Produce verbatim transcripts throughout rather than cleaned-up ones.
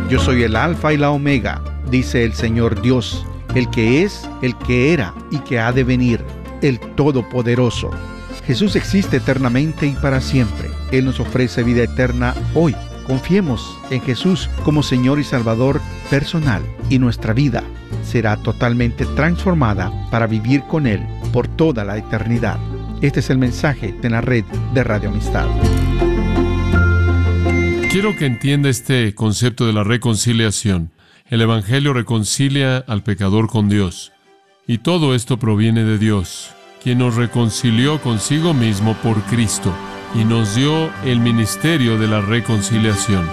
Yo soy el Alfa y la Omega, dice el Señor Dios, el que es, el que era y que ha de venir, el Todopoderoso. Jesús existe eternamente y para siempre. Él nos ofrece vida eterna hoy. Confiemos en Jesús como Señor y Salvador personal, y nuestra vida será totalmente transformada para vivir con Él por toda la eternidad. Este es el mensaje de la red de Radio Amistad. Quiero que entienda este concepto de la reconciliación. El Evangelio reconcilia al pecador con Dios. Y todo esto proviene de Dios, quien nos reconcilió consigo mismo por Cristo y nos dio el ministerio de la reconciliación.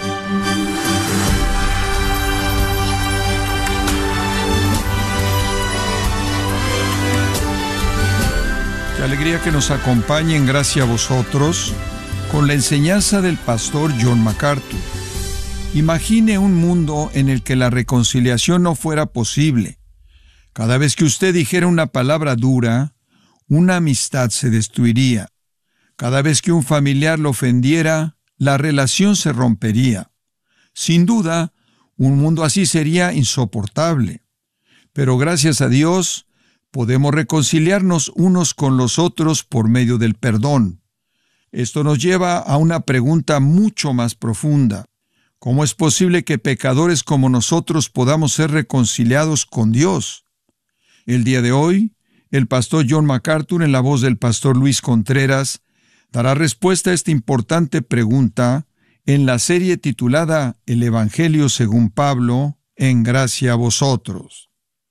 Qué alegría que nos acompañen, gracias a vosotros, con la enseñanza del pastor John MacArthur. Imagine un mundo en el que la reconciliación no fuera posible. Cada vez que usted dijera una palabra dura, una amistad se destruiría. Cada vez que un familiar lo ofendiera, la relación se rompería. Sin duda, un mundo así sería insoportable. Pero gracias a Dios, podemos reconciliarnos unos con los otros por medio del perdón. Esto nos lleva a una pregunta mucho más profunda. ¿Cómo es posible que pecadores como nosotros podamos ser reconciliados con Dios? El día de hoy, el pastor John MacArthur, en la voz del pastor Luis Contreras, dará respuesta a esta importante pregunta en la serie titulada El Evangelio según Pablo, en gracia a vosotros.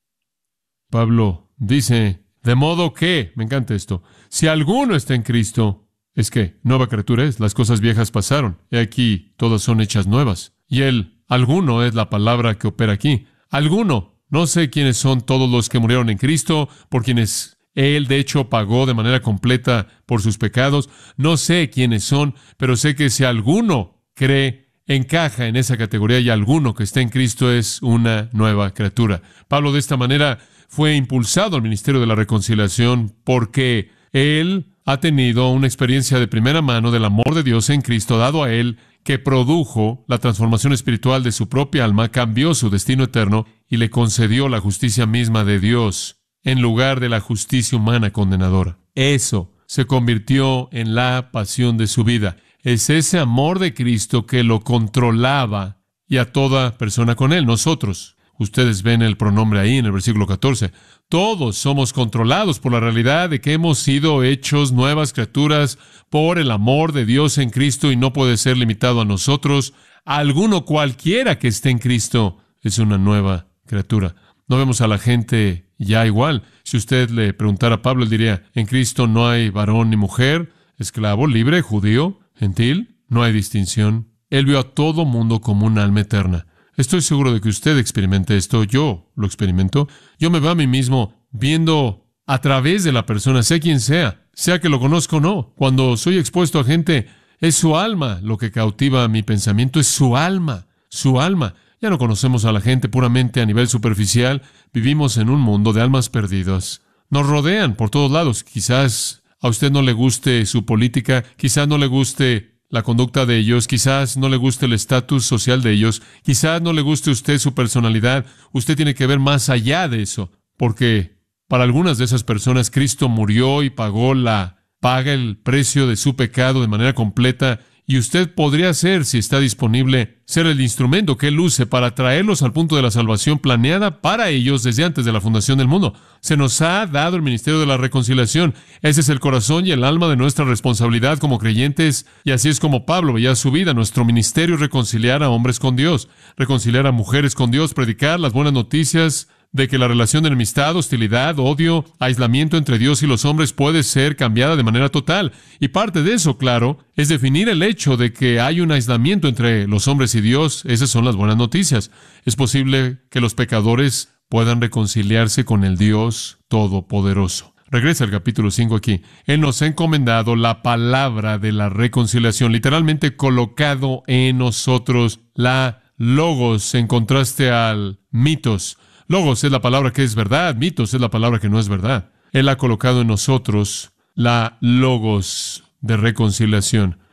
Pablo dice, de modo que, me encanta esto, si alguno está en Cristo, es que nueva criatura es, las cosas viejas pasaron, y aquí todas son hechas nuevas. Y el alguno es la palabra que opera aquí. Alguno, no sé quiénes son todos los que murieron en Cristo, por quienes Él de hecho pagó de manera completa por sus pecados. No sé quiénes son, pero sé que si alguno cree, encaja en esa categoría, y alguno que está en Cristo es una nueva criatura. Pablo de esta manera fue impulsado al ministerio de la reconciliación porque él ha tenido una experiencia de primera mano del amor de Dios en Cristo dado a él, que produjo la transformación espiritual de su propia alma, cambió su destino eterno y le concedió la justicia misma de Dios en lugar de la justicia humana condenadora. Eso se convirtió en la pasión de su vida. Es ese amor de Cristo que lo controlaba y a toda persona con él, nosotros. Ustedes ven el pronombre ahí en el versículo catorce. Todos somos controlados por la realidad de que hemos sido hechos nuevas criaturas por el amor de Dios en Cristo y no puede ser limitado a nosotros. Alguno cualquiera que esté en Cristo es una nueva criatura. No vemos a la gente ya igual. Si usted le preguntara a Pablo, él diría, en Cristo no hay varón ni mujer, esclavo, libre, judío, gentil, no hay distinción. Él vio a todo mundo como un alma eterna. Estoy seguro de que usted experimente esto. Yo lo experimento. Yo me veo a mí mismo viendo a través de la persona, sea quien sea, sea que lo conozco o no. Cuando soy expuesto a gente, es su alma lo que cautiva mi pensamiento, es su alma, su alma. Ya no conocemos a la gente puramente a nivel superficial. Vivimos en un mundo de almas perdidas. Nos rodean por todos lados. Quizás a usted no le guste su política, quizás no le guste la conducta de ellos, quizás no le guste el estatus social de ellos, quizás no le guste a usted su personalidad. Usted tiene que ver más allá de eso, porque para algunas de esas personas Cristo murió y pagó la paga, el precio de su pecado de manera completa, y usted podría ser, si está disponible, ser el instrumento que Él use para traerlos al punto de la salvación planeada para ellos desde antes de la fundación del mundo. Se nos ha dado el ministerio de la reconciliación. Ese es el corazón y el alma de nuestra responsabilidad como creyentes, y así es como Pablo veía su vida. Nuestro ministerio es reconciliar a hombres con Dios, reconciliar a mujeres con Dios, predicar las buenas noticias de que la relación de enemistad, hostilidad, odio, aislamiento entre Dios y los hombres puede ser cambiada de manera total. Y parte de eso, claro, es definir el hecho de que hay un aislamiento entre los hombres y Dios. Esas son las buenas noticias. Es posible que los pecadores puedan reconciliarse con el Dios Todopoderoso. Regresa al capítulo cinco aquí. Él nos ha encomendado la palabra de la reconciliación, literalmente colocado en nosotros la logos en contraste al mitos. Logos es la palabra que es verdad, mitos es la palabra que no es verdad. Él ha colocado en nosotros la logos de reconciliación.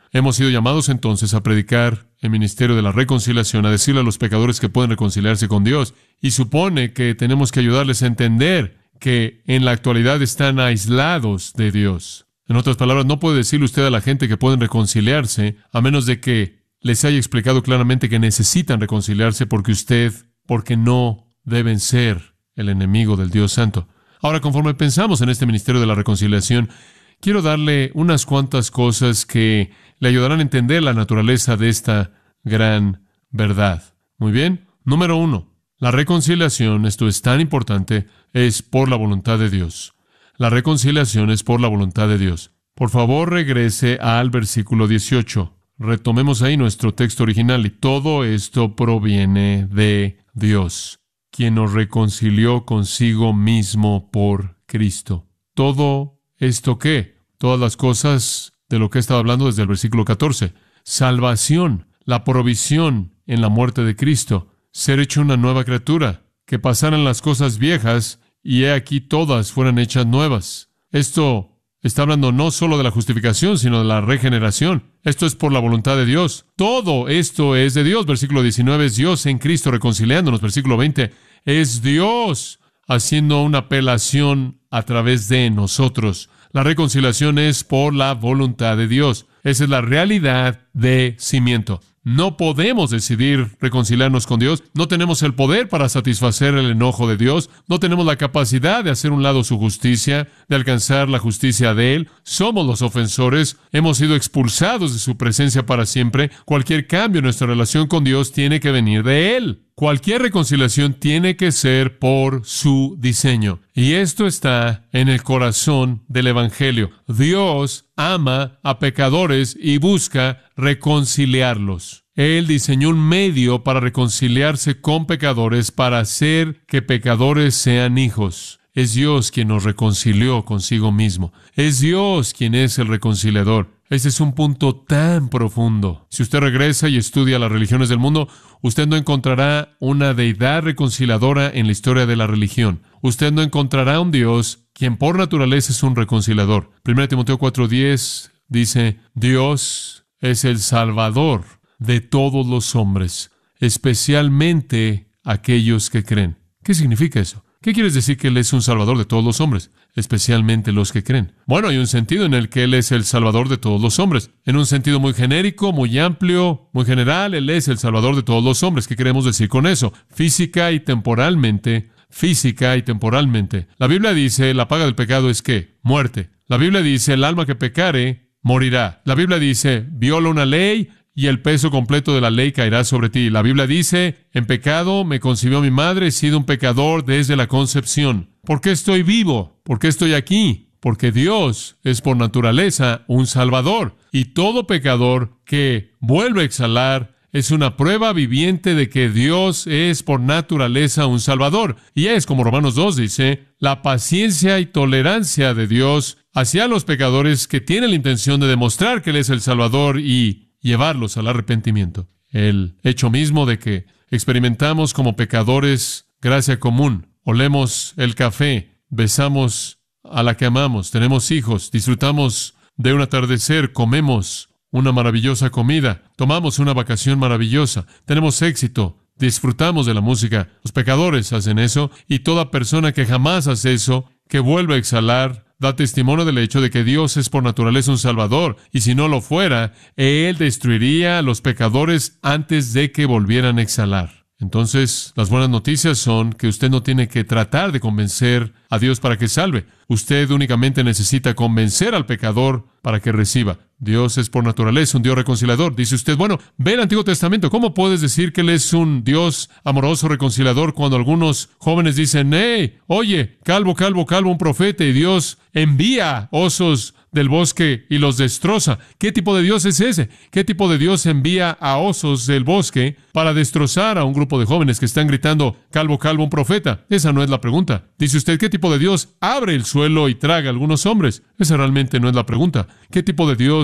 Hemos sido llamados entonces a predicar el ministerio de la reconciliación, a decirle a los pecadores que pueden reconciliarse con Dios. Y supone que tenemos que ayudarles a entender que en la actualidad están aislados de Dios. En otras palabras, no puede decirle usted a la gente que pueden reconciliarse a menos de que les haya explicado claramente que necesitan reconciliarse porque usted, porque no deben ser el enemigo del Dios Santo. Ahora, conforme pensamos en este ministerio de la reconciliación, quiero darle unas cuantas cosas que le ayudarán a entender la naturaleza de esta gran verdad. Muy bien. Número uno, la reconciliación, esto es tan importante, es por la voluntad de Dios. La reconciliación es por la voluntad de Dios. Por favor, regrese al versículo dieciocho. Retomemos ahí nuestro texto original. Y todo esto proviene de Dios, quien nos reconcilió consigo mismo por Cristo. ¿Todo esto qué? Todas las cosas de lo que he estado hablando desde el versículo catorce. Salvación, la provisión en la muerte de Cristo, ser hecho una nueva criatura, que pasaran las cosas viejas y he aquí todas fueran hechas nuevas. Esto está hablando no solo de la justificación, sino de la regeneración. Esto es por la voluntad de Dios. Todo esto es de Dios. Versículo diecinueve es Dios en Cristo reconciliándonos. Versículo veinte es Dios haciendo una apelación a través de nosotros. La reconciliación es por la voluntad de Dios. Esa es la realidad de cimiento. No podemos decidir reconciliarnos con Dios. No tenemos el poder para satisfacer el enojo de Dios. No tenemos la capacidad de hacer un lado su justicia, de alcanzar la justicia de Él. Somos los ofensores. Hemos sido expulsados de su presencia para siempre. Cualquier cambio en nuestra relación con Dios tiene que venir de Él. Cualquier reconciliación tiene que ser por su diseño. Y esto está en el corazón del Evangelio. Dios ama a pecadores y busca reconciliarlos. Él diseñó un medio para reconciliarse con pecadores, para hacer que pecadores sean hijos. Es Dios quien nos reconcilió consigo mismo. Es Dios quien es el reconciliador. Este es un punto tan profundo. Si usted regresa y estudia las religiones del mundo, usted no encontrará una deidad reconciliadora en la historia de la religión. Usted no encontrará un Dios quien por naturaleza es un reconciliador. primera Timoteo cuatro diez dice, Dios es el Salvador de todos los hombres, especialmente aquellos que creen. ¿Qué significa eso? ¿Qué quiere decir que Él es un Salvador de todos los hombres? Especialmente los que creen. Bueno, hay un sentido en el que Él es el Salvador de todos los hombres. En un sentido muy genérico, muy amplio, muy general, Él es el Salvador de todos los hombres. ¿Qué queremos decir con eso? Física y temporalmente, física y temporalmente. La Biblia dice, la paga del pecado es ¿qué? Muerte. La Biblia dice, el alma que pecare, morirá. La Biblia dice, viola una ley y el peso completo de la ley caerá sobre ti. La Biblia dice, en pecado me concibió mi madre, he sido un pecador desde la concepción. ¿Por qué estoy vivo? ¿Por qué estoy aquí? Porque Dios es por naturaleza un Salvador. Y todo pecador que vuelve a exhalar es una prueba viviente de que Dios es por naturaleza un Salvador. Y es, como Romanos dos dice, la paciencia y tolerancia de Dios hacia los pecadores que tienen la intención de demostrar que Él es el Salvador y llevarlos al arrepentimiento. El hecho mismo de que experimentamos como pecadores gracia común, olemos el café, besamos a la que amamos, tenemos hijos, disfrutamos de un atardecer, comemos una maravillosa comida, tomamos una vacación maravillosa, tenemos éxito, disfrutamos de la música. Los pecadores hacen eso y toda persona que jamás hace eso, que vuelve a exhalar, da testimonio del hecho de que Dios es por naturaleza un Salvador, y si no lo fuera, Él destruiría a los pecadores antes de que volvieran a exhalar. Entonces, las buenas noticias son que usted no tiene que tratar de convencer a Dios para que salve. Usted únicamente necesita convencer al pecador para que reciba. Dios es por naturaleza un Dios reconciliador. Dice usted, bueno, ve el Antiguo Testamento. ¿Cómo puedes decir que Él es un Dios amoroso, reconciliador, cuando algunos jóvenes dicen, hey, oye, calvo, calvo, calvo, un profeta, y Dios envía osos del bosque y los destroza? ¿Qué tipo de Dios es ese? ¿Qué tipo de Dios envía a osos del bosque para destrozar a un grupo de jóvenes que están gritando, calvo, calvo, un profeta? Esa no es la pregunta. Dice usted, ¿qué tipo de Dios abre el suelo y traga a algunos hombres? Esa realmente no es la pregunta. ¿Qué tipo de Dios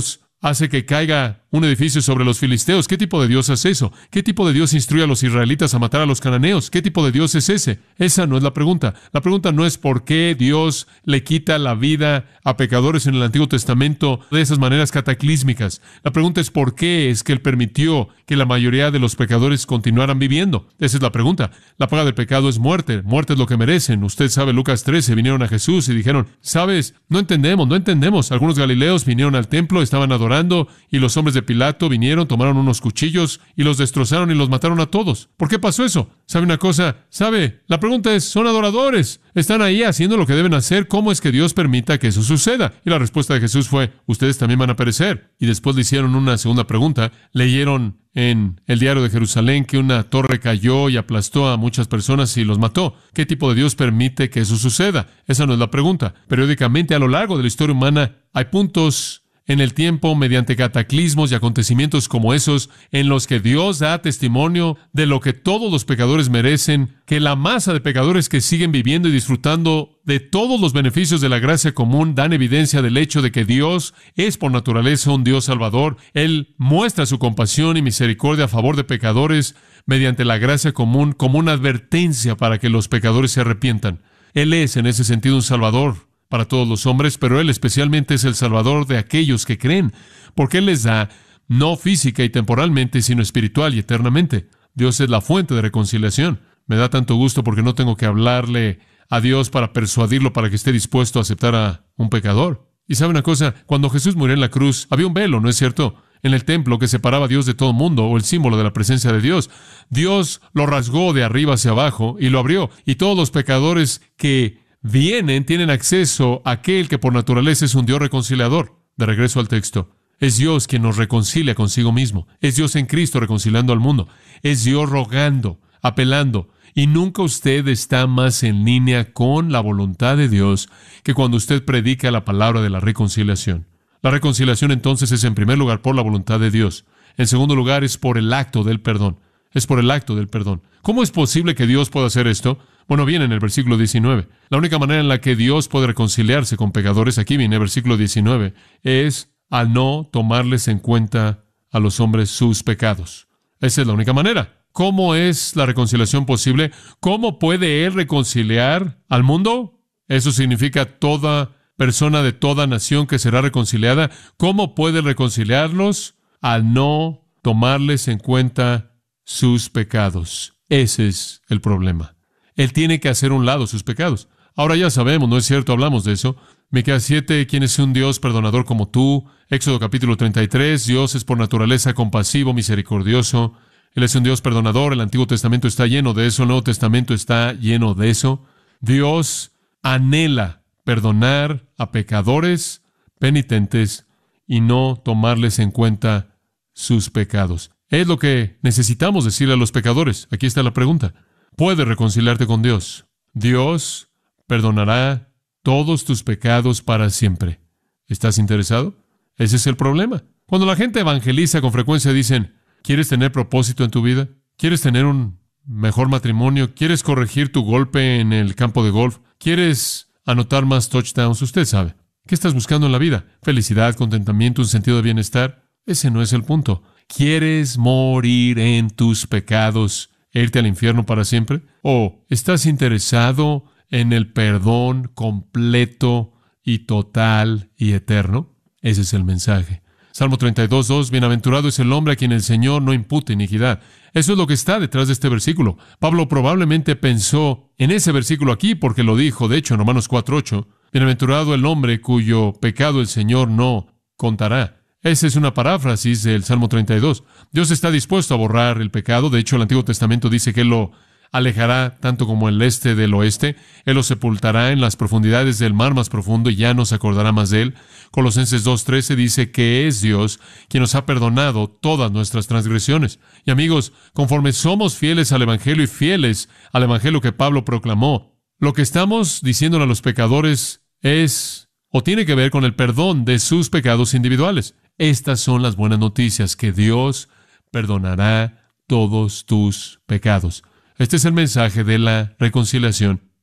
hace que caiga un edificio sobre los filisteos. ¿Qué tipo de Dios hace eso? ¿Qué tipo de Dios instruye a los israelitas a matar a los cananeos? ¿Qué tipo de Dios es ese? Esa no es la pregunta. La pregunta no es por qué Dios le quita la vida a pecadores en el Antiguo Testamento de esas maneras cataclísmicas. La pregunta es por qué es que Él permitió que la mayoría de los pecadores continuaran viviendo. Esa es la pregunta. La paga del pecado es muerte. Muerte es lo que merecen. Usted sabe, Lucas trece, vinieron a Jesús y dijeron, ¿sabes? No entendemos, no entendemos. Algunos galileos vinieron al templo, estaban adorando, y los hombres de Pilato vinieron, tomaron unos cuchillos y los destrozaron y los mataron a todos. ¿Por qué pasó eso? ¿Sabe una cosa? ¿Sabe? La pregunta es, son adoradores. Están ahí haciendo lo que deben hacer. ¿Cómo es que Dios permita que eso suceda? Y la respuesta de Jesús fue, ustedes también van a perecer. Y después le hicieron una segunda pregunta. Leyeron en el diario de Jerusalén que una torre cayó y aplastó a muchas personas y los mató. ¿Qué tipo de Dios permite que eso suceda? Esa no es la pregunta. Periódicamente a lo largo de la historia humana hay puntos en el tiempo, mediante cataclismos y acontecimientos como esos, en los que Dios da testimonio de lo que todos los pecadores merecen, que la masa de pecadores que siguen viviendo y disfrutando de todos los beneficios de la gracia común dan evidencia del hecho de que Dios es por naturaleza un Dios salvador. Él muestra su compasión y misericordia a favor de pecadores mediante la gracia común como una advertencia para que los pecadores se arrepientan. Él es, en ese sentido, un salvador para todos los hombres, pero Él especialmente es el Salvador de aquellos que creen, porque Él les da no física y temporalmente, sino espiritual y eternamente. Dios es la fuente de reconciliación. Me da tanto gusto porque no tengo que hablarle a Dios para persuadirlo para que esté dispuesto a aceptar a un pecador. Y sabe una cosa, cuando Jesús murió en la cruz, había un velo, ¿no es cierto?, en el templo que separaba a Dios de todo el mundo, o el símbolo de la presencia de Dios. Dios lo rasgó de arriba hacia abajo y lo abrió, y todos los pecadores que vienen, tienen acceso a aquel que por naturaleza es un Dios reconciliador. De regreso al texto. Es Dios quien nos reconcilia consigo mismo. Es Dios en Cristo reconciliando al mundo. Es Dios rogando, apelando. Y nunca usted está más en línea con la voluntad de Dios que cuando usted predica la palabra de la reconciliación. La reconciliación entonces es en primer lugar por la voluntad de Dios. En segundo lugar es por el acto del perdón. Es por el acto del perdón. ¿Cómo es posible que Dios pueda hacer esto? Bueno, viene en el versículo diecinueve. La única manera en la que Dios puede reconciliarse con pecadores, aquí viene el versículo diecinueve, es al no tomarles en cuenta a los hombres sus pecados. Esa es la única manera. ¿Cómo es la reconciliación posible? ¿Cómo puede Él reconciliar al mundo? Eso significa toda persona de toda nación que será reconciliada. ¿Cómo puede reconciliarlos? Al no tomarles en cuenta sus pecados. Ese es el problema. Él tiene que hacer a un lado sus pecados. Ahora ya sabemos, ¿no es cierto? Hablamos de eso. Miqueas siete, ¿quién es un Dios perdonador como tú? Éxodo capítulo treinta y tres, Dios es por naturaleza compasivo, misericordioso. Él es un Dios perdonador. El Antiguo Testamento está lleno de eso. El Nuevo Testamento está lleno de eso. Dios anhela perdonar a pecadores penitentes y no tomarles en cuenta sus pecados. Es lo que necesitamos decirle a los pecadores. Aquí está la pregunta. ¿Puedes reconciliarte con Dios? Dios perdonará todos tus pecados para siempre. ¿Estás interesado? Ese es el problema. Cuando la gente evangeliza, con frecuencia dicen, ¿quieres tener propósito en tu vida? ¿Quieres tener un mejor matrimonio? ¿Quieres corregir tu golpe en el campo de golf? ¿Quieres anotar más touchdowns? Usted sabe. ¿Qué estás buscando en la vida? ¿Felicidad, contentamiento, un sentido de bienestar? Ese no es el punto. ¿Quieres morir en tus pecados e irte al infierno para siempre? ¿O estás interesado en el perdón completo y total y eterno? Ese es el mensaje. Salmo treinta y dos, dos, bienaventurado es el hombre a quien el Señor no impute iniquidad. Eso es lo que está detrás de este versículo. Pablo probablemente pensó en ese versículo aquí porque lo dijo, de hecho, en Romanos cuatro, ocho. Bienaventurado el hombre cuyo pecado el Señor no contará. Esa es una paráfrasis del Salmo treinta y dos. Dios está dispuesto a borrar el pecado. De hecho, el Antiguo Testamento dice que Él lo alejará tanto como el este del oeste. Él lo sepultará en las profundidades del mar más profundo y ya no se acordará más de él. Colosenses dos trece dice que es Dios quien nos ha perdonado todas nuestras transgresiones. Y amigos, conforme somos fieles al Evangelio y fieles al Evangelio que Pablo proclamó, lo que estamos diciéndole a los pecadores es o tiene que ver con el perdón de sus pecados individuales. Estas son las buenas noticias, que Dios perdonará todos tus pecados. Este es el mensaje de la reconciliación.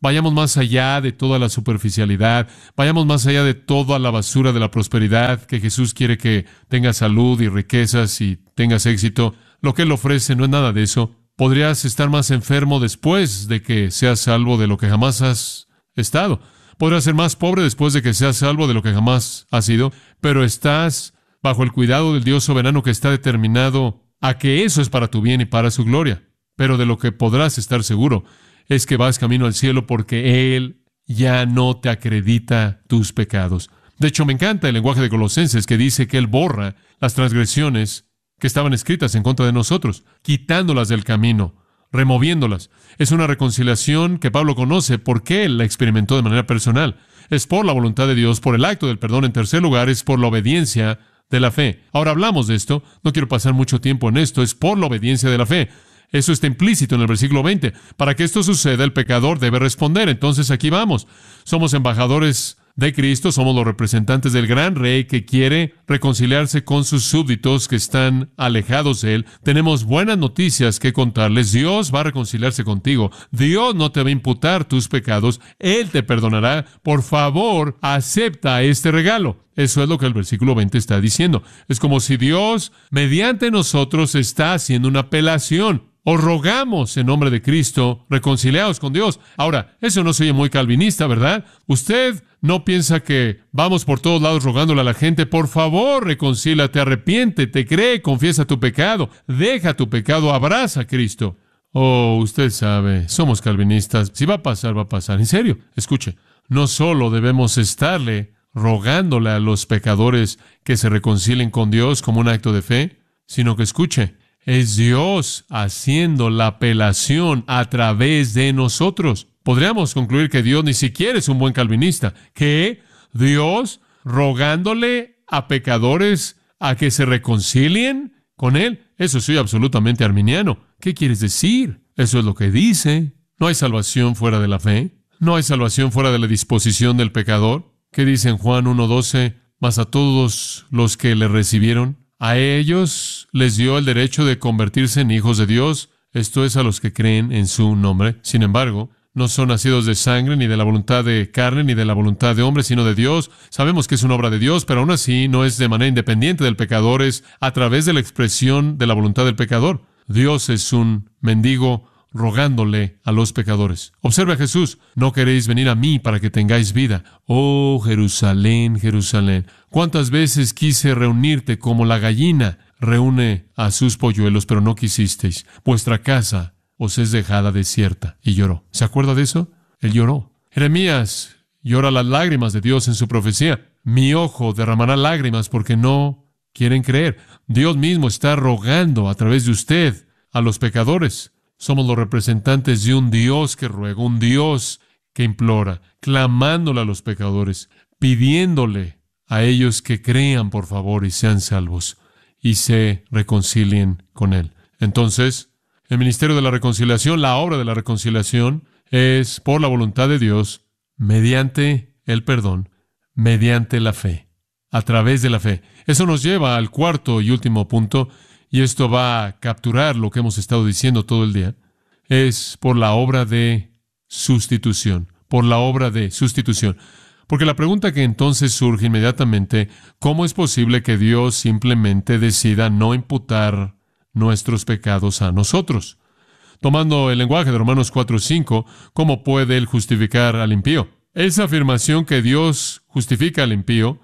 vayamos más allá de toda la superficialidad, vayamos más allá de toda la basura de la prosperidad, que Jesús quiere que tengas salud y riquezas y tengas éxito. Lo que Él ofrece no es nada de eso. Podrías estar más enfermo después de que seas salvo de lo que jamás has estado. Podrás ser más pobre después de que seas salvo de lo que jamás has sido, pero estás bajo el cuidado del Dios soberano que está determinado a que eso es para tu bien y para su gloria. Pero de lo que podrás estar seguro es que vas camino al cielo porque Él ya no te acredita tus pecados. De hecho, me encanta el lenguaje de Colosenses que dice que Él borra las transgresiones que estaban escritas en contra de nosotros, quitándolas del camino, removiéndolas. Es una reconciliación que Pablo conoce porque él la experimentó de manera personal. Es por la voluntad de Dios, por el acto del perdón. En tercer lugar, es por la obediencia de la fe. Ahora hablamos de esto. No quiero pasar mucho tiempo en esto. Es por la obediencia de la fe. Eso está implícito en el versículo veinte. Para que esto suceda, el pecador debe responder. Entonces aquí vamos. Somos embajadores de Cristo, somos los representantes del gran rey que quiere reconciliarse con sus súbditos que están alejados de Él. Tenemos buenas noticias que contarles. Dios va a reconciliarse contigo. Dios no te va a imputar tus pecados. Él te perdonará. Por favor, acepta este regalo. Eso es lo que el versículo veinte está diciendo. Es como si Dios, mediante nosotros, está haciendo una apelación. Os rogamos en nombre de Cristo, reconciliaos con Dios. Ahora, eso no se oye muy calvinista, ¿verdad? Usted no piensa que vamos por todos lados rogándole a la gente, por favor, reconcíliate, arrepiéntete, cree, confiesa tu pecado, deja tu pecado, abraza a Cristo. Oh, usted sabe, somos calvinistas. Si va a pasar, va a pasar. En serio, escuche, no solo debemos estarle rogándole a los pecadores que se reconcilien con Dios como un acto de fe, sino que escuche, es Dios haciendo la apelación a través de nosotros. Podríamos concluir que Dios ni siquiera es un buen calvinista, que Dios rogándole a pecadores a que se reconcilien con Él. Eso soy absolutamente arminiano. ¿Qué quieres decir? Eso es lo que dice. No hay salvación fuera de la fe. No hay salvación fuera de la disposición del pecador. ¿Qué dice en Juan uno doce? Mas a todos los que le recibieron, a ellos les dio el derecho de convertirse en hijos de Dios, esto es, a los que creen en su nombre. Sin embargo, no son nacidos de sangre, ni de la voluntad de carne, ni de la voluntad de hombre, sino de Dios. Sabemos que es una obra de Dios, pero aún así no es de manera independiente del pecador, es a través de la expresión de la voluntad del pecador. Dios es un mendigo rogándole a los pecadores. Observe a Jesús. No queréis venir a mí para que tengáis vida. Oh, Jerusalén, Jerusalén. ¿Cuántas veces quise reunirte como la gallina reúne a sus polluelos, pero no quisisteis? Vuestra casa os es dejada desierta. Y lloró. ¿Se acuerda de eso? Él lloró. Jeremías llora las lágrimas de Dios en su profecía. Mi ojo derramará lágrimas porque no quieren creer. Dios mismo está rogando a través de usted a los pecadores. Somos los representantes de un Dios que ruega, un Dios que implora, clamándole a los pecadores, pidiéndole a ellos que crean, por favor, y sean salvos, y se reconcilien con Él. Entonces, el ministerio de la reconciliación, la obra de la reconciliación, es por la voluntad de Dios, mediante el perdón, mediante la fe, a través de la fe. Eso nos lleva al cuarto y último punto, y esto va a capturar lo que hemos estado diciendo todo el día. Es por la obra de sustitución, por la obra de sustitución. Porque la pregunta que entonces surge inmediatamente, ¿cómo es posible que Dios simplemente decida no imputar nuestros pecados a nosotros? Tomando el lenguaje de Romanos cuatro cinco, ¿cómo puede Él justificar al impío? Esa afirmación que Dios justifica al impío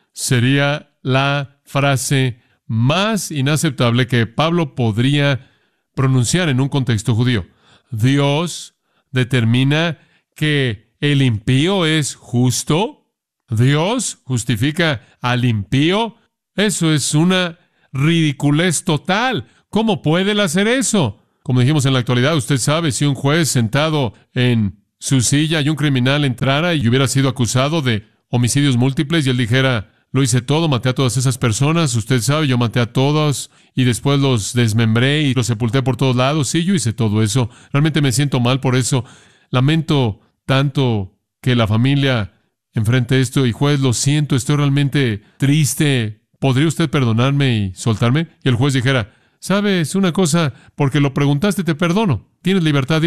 sería la frase más inaceptable que Pablo podría pronunciar en un contexto judío. Dios determina que el impío es justo. Dios justifica al impío. Eso es una ridiculez total. ¿Cómo puede él hacer eso? Como dijimos en la actualidad, usted sabe, si un juez sentado en su silla y un criminal entrara y hubiera sido acusado de homicidios múltiples y él dijera, lo hice todo, maté a todas esas personas, usted sabe, yo maté a todos y después los desmembré y los sepulté por todos lados. Sí, yo hice todo eso. Realmente me siento mal por eso. Lamento tanto que la familia enfrente esto y juez, lo siento, estoy realmente triste. ¿Podría usted perdonarme y soltarme? Y el juez dijera, ¿sabes una cosa? Porque lo preguntaste, te perdono. Tienes libertad de irte.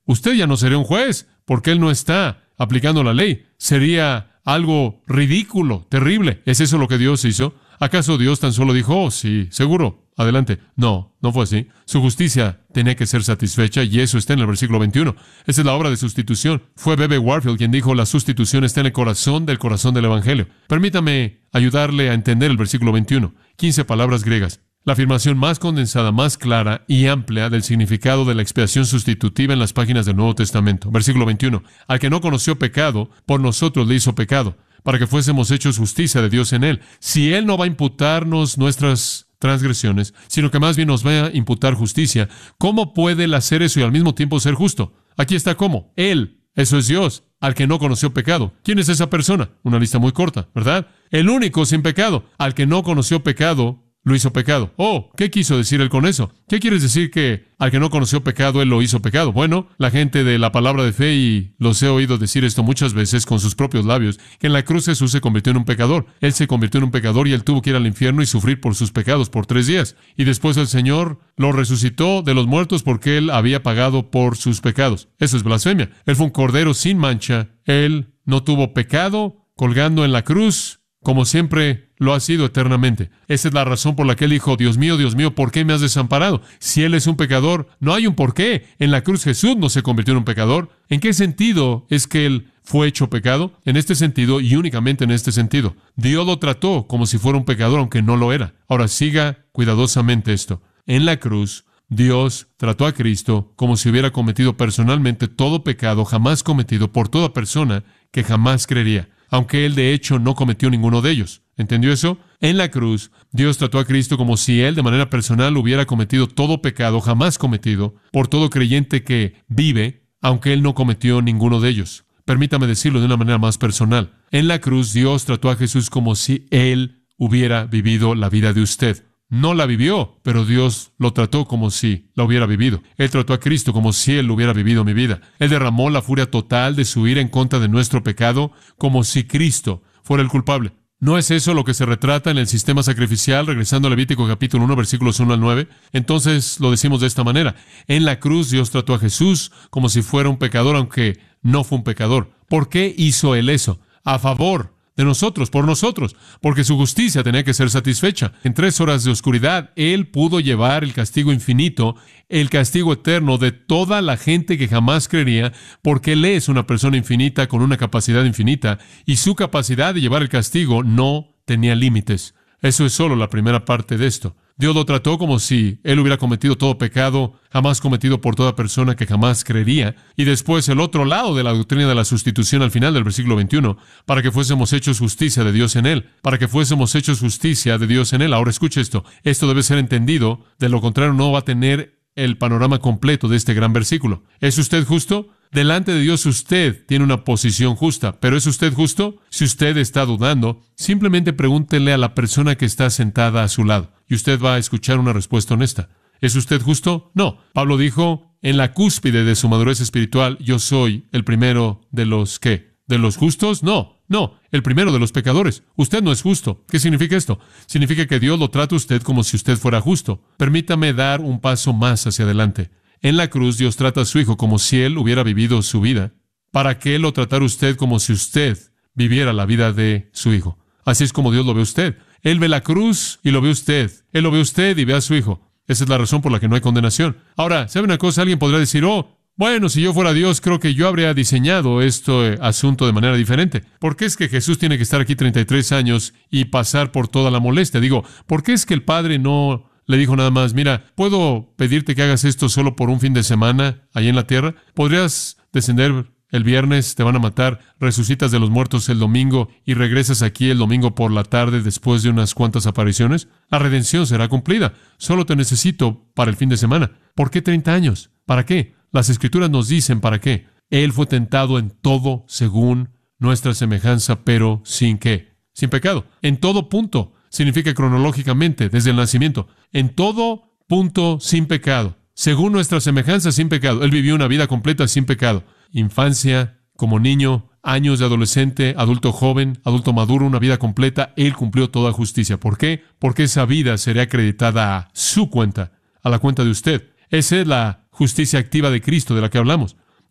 usted ya no sería un juez, porque Él no está aplicando la ley. Sería algo ridículo, terrible. ¿Es eso lo que Dios hizo? ¿Acaso Dios tan solo dijo, oh, sí, seguro, adelante? No, no fue así. Su justicia tenía que ser satisfecha y eso está en el versículo veintiuno. Esa es la obra de sustitución. Fue B B Warfield quien dijo, la sustitución está en el corazón del corazón del Evangelio. Permítame ayudarle a entender el versículo veintiuno. quince palabras griegas. La afirmación más condensada, más clara y amplia del significado de la expiación sustitutiva en las páginas del Nuevo Testamento. Versículo veintiuno. Al que no conoció pecado, por nosotros le hizo pecado, para que fuésemos hechos justicia de Dios en Él. Si Él no va a imputarnos nuestras transgresiones, sino que más bien nos va a imputar justicia, ¿cómo puede Él hacer eso y al mismo tiempo ser justo? Aquí está cómo. Él, eso es Dios, al que no conoció pecado. ¿Quién es esa persona? Una lista muy corta, ¿verdad? El único sin pecado, al que no conoció pecado, lo hizo pecado. Oh, ¿qué quiso decir Él con eso? ¿Qué quieres decir que al que no conoció pecado, Él lo hizo pecado? Bueno, la gente de la palabra de fe, y los he oído decir esto muchas veces con sus propios labios, que en la cruz Jesús se convirtió en un pecador. Él se convirtió en un pecador y Él tuvo que ir al infierno y sufrir por sus pecados por tres días. Y después el Señor lo resucitó de los muertos porque Él había pagado por sus pecados. Eso es blasfemia. Él fue un cordero sin mancha. Él no tuvo pecado colgando en la cruz, como siempre lo ha sido eternamente. Esa es la razón por la que Él dijo, Dios mío, Dios mío, ¿por qué me has desamparado? Si Él es un pecador, no hay un por qué. En la cruz Jesús no se convirtió en un pecador. ¿En qué sentido es que Él fue hecho pecado? En este sentido y únicamente en este sentido. Dios lo trató como si fuera un pecador, aunque no lo era. Ahora siga cuidadosamente esto. En la cruz, Dios trató a Cristo como si hubiera cometido personalmente todo pecado jamás cometido por toda persona que jamás creería, aunque Él de hecho no cometió ninguno de ellos. ¿Entendió eso? En la cruz, Dios trató a Cristo como si Él de manera personal hubiera cometido todo pecado jamás cometido por todo creyente que vive, aunque Él no cometió ninguno de ellos. Permítame decirlo de una manera más personal. En la cruz, Dios trató a Jesús como si Él hubiera vivido la vida de usted. No la vivió, pero Dios lo trató como si la hubiera vivido. Él trató a Cristo como si Él hubiera vivido mi vida. Él derramó la furia total de su ira en contra de nuestro pecado, como si Cristo fuera el culpable. ¿No es eso lo que se retrata en el sistema sacrificial, regresando a Levítico capítulo uno, versículos uno al nueve? Entonces lo decimos de esta manera. En la cruz Dios trató a Jesús como si fuera un pecador, aunque no fue un pecador. ¿Por qué hizo Él eso? A favor de nosotros, por nosotros, porque su justicia tenía que ser satisfecha. En tres horas de oscuridad, Él pudo llevar el castigo infinito, el castigo eterno de toda la gente que jamás creería, porque Él es una persona infinita con una capacidad infinita, y su capacidad de llevar el castigo no tenía límites. Eso es solo la primera parte de esto. Dios lo trató como si Él hubiera cometido todo pecado jamás cometido por toda persona que jamás creería. Y después el otro lado de la doctrina de la sustitución al final del versículo veintiuno, para que fuésemos hechos justicia de Dios en Él. Para que fuésemos hechos justicia de Dios en Él. Ahora escuche esto. Esto debe ser entendido. De lo contrario no va a tener el panorama completo de este gran versículo. ¿Es usted justo? Delante de Dios usted tiene una posición justa, pero ¿es usted justo? Si usted está dudando, simplemente pregúntele a la persona que está sentada a su lado, y usted va a escuchar una respuesta honesta. ¿Es usted justo? No. Pablo dijo, en la cúspide de su madurez espiritual, yo soy el primero de los ¿qué? ¿De los justos? No, no, el primero de los pecadores. Usted no es justo. ¿Qué significa esto? Significa que Dios lo trata a usted como si usted fuera justo. Permítame dar un paso más hacia adelante. En la cruz, Dios trata a su Hijo como si Él hubiera vivido su vida, para que Él lo tratara a usted como si usted viviera la vida de su Hijo. Así es como Dios lo ve a usted. Él ve la cruz y lo ve usted. Él lo ve a usted y ve a su Hijo. Esa es la razón por la que no hay condenación. Ahora, ¿sabe una cosa? Alguien podría decir, oh, bueno, si yo fuera Dios, creo que yo habría diseñado este asunto de manera diferente. ¿Por qué es que Jesús tiene que estar aquí treinta y tres años y pasar por toda la molestia? Digo, ¿por qué es que el Padre no le dijo nada más, mira, ¿puedo pedirte que hagas esto solo por un fin de semana allá en la tierra? ¿Podrías descender el viernes, te van a matar, resucitas de los muertos el domingo y regresas aquí el domingo por la tarde después de unas cuantas apariciones? La redención será cumplida. Solo te necesito para el fin de semana. ¿Por qué treinta años? ¿Para qué? Las Escrituras nos dicen para qué. Él fue tentado en todo según nuestra semejanza, pero sin qué. Sin pecado. En todo punto. Significa cronológicamente, desde el nacimiento. En todo punto sin pecado. Según nuestra semejanza, sin pecado. Él vivió una vida completa sin pecado. Infancia, como niño, años de adolescente, adulto joven, adulto maduro, una vida completa. Él cumplió toda justicia. ¿Por qué? Porque esa vida será acreditada a su cuenta, a la cuenta de usted. Esa es la justicia activa de Cristo de la que hablamos.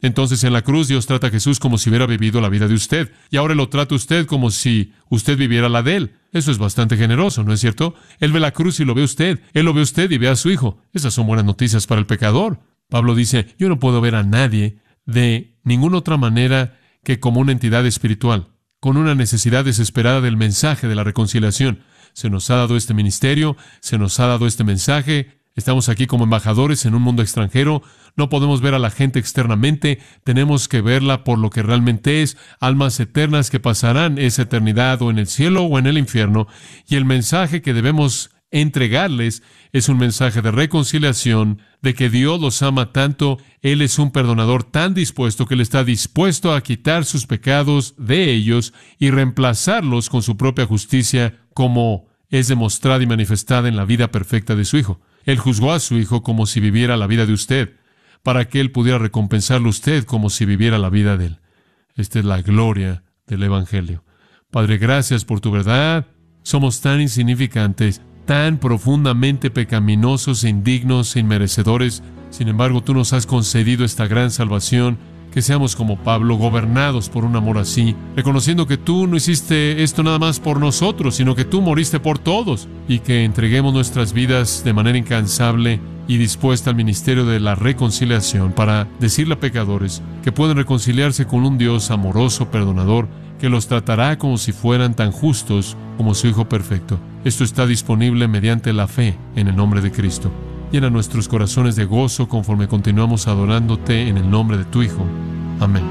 Entonces en la cruz Dios trata a Jesús como si hubiera vivido la vida de usted, y ahora lo trata usted como si usted viviera la de Él. Eso es bastante generoso, ¿no es cierto? Él ve la cruz y lo ve usted, Él lo ve usted y ve a su Hijo. Esas son buenas noticias para el pecador. Pablo dice, yo no puedo ver a nadie de ninguna otra manera que como una entidad espiritual, con una necesidad desesperada del mensaje de la reconciliación. Se nos ha dado este ministerio, se nos ha dado este mensaje. Estamos aquí como embajadores en un mundo extranjero. No podemos ver a la gente externamente. Tenemos que verla por lo que realmente es. Almas eternas que pasarán esa eternidad o en el cielo o en el infierno. Y el mensaje que debemos entregarles es un mensaje de reconciliación, de que Dios los ama tanto. Él es un perdonador tan dispuesto que Él está dispuesto a quitar sus pecados de ellos y reemplazarlos con su propia justicia, como es demostrada y manifestada en la vida perfecta de su Hijo. Él juzgó a su Hijo como si viviera la vida de usted, para que Él pudiera recompensarle a usted como si viviera la vida de Él. Esta es la gloria del Evangelio. Padre, gracias por tu verdad. Somos tan insignificantes, tan profundamente pecaminosos, e indignos e inmerecedores. Sin embargo, tú nos has concedido esta gran salvación, que seamos como Pablo, gobernados por un amor así, reconociendo que tú no hiciste esto nada más por nosotros, sino que tú moriste por todos, y que entreguemos nuestras vidas de manera incansable y dispuesta al ministerio de la reconciliación para decirle a pecadores que pueden reconciliarse con un Dios amoroso, perdonador, que los tratará como si fueran tan justos como su Hijo perfecto. Esto está disponible mediante la fe en el nombre de Cristo. Llena nuestros corazones de gozo conforme continuamos adorándote en el nombre de tu Hijo. Amén.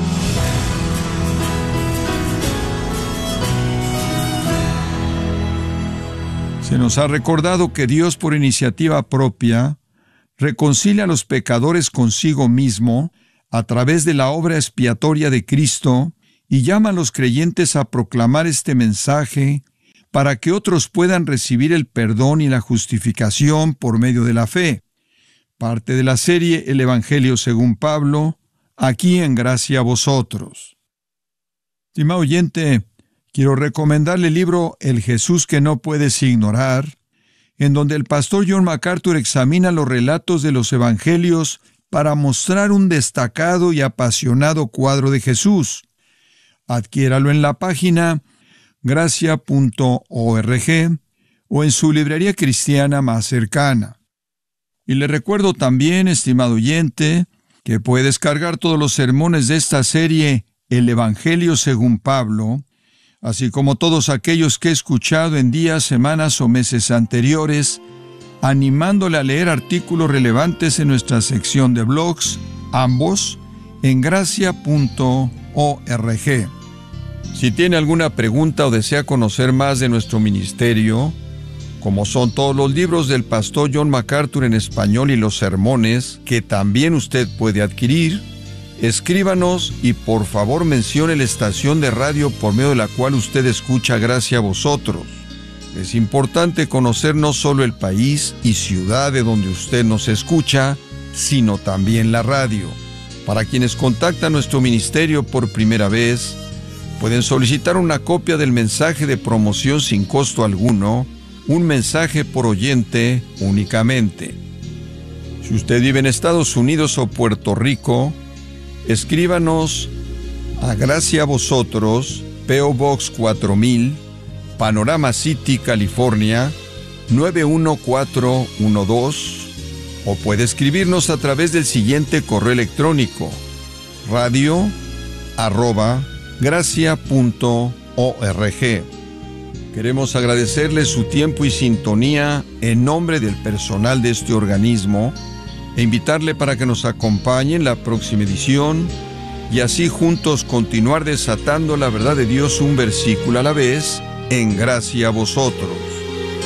Se nos ha recordado que Dios, por iniciativa propia, reconcilia a los pecadores consigo mismo a través de la obra expiatoria de Cristo y llama a los creyentes a proclamar este mensaje para que otros puedan recibir el perdón y la justificación por medio de la fe. Parte de la serie El Evangelio según Pablo, aquí en Gracia a Vosotros. Estimado oyente, quiero recomendarle el libro El Jesús que no puedes ignorar, en donde el pastor John MacArthur examina los relatos de los Evangelios para mostrar un destacado y apasionado cuadro de Jesús. Adquiéralo en la página gracia punto org o en su librería cristiana más cercana. Y le recuerdo también, estimado oyente, que puede descargar todos los sermones de esta serie El Evangelio según Pablo, así como todos aquellos que he escuchado en días, semanas o meses anteriores, animándole a leer artículos relevantes en nuestra sección de blogs, ambos en gracia punto org. Si tiene alguna pregunta o desea conocer más de nuestro ministerio, como son todos los libros del pastor John MacArthur en español y los sermones que también usted puede adquirir, escríbanos y por favor mencione la estación de radio por medio de la cual usted escucha Gracia a Vosotros. Es importante conocer no solo el país y ciudad de donde usted nos escucha, sino también la radio. Para quienes contactan nuestro ministerio por primera vez, pueden solicitar una copia del mensaje de promoción sin costo alguno, un mensaje por oyente únicamente. Si usted vive en Estados Unidos o Puerto Rico, escríbanos a Gracia a Vosotros, P O Box cuatro mil, Panorama City, California, nueve uno cuatro uno dos, o puede escribirnos a través del siguiente correo electrónico, radio arroba gracia punto org. Queremos agradecerle su tiempo y sintonía en nombre del personal de este organismo e invitarle para que nos acompañe en la próxima edición y así juntos continuar desatando la verdad de Dios un versículo a la vez en Gracia a Vosotros.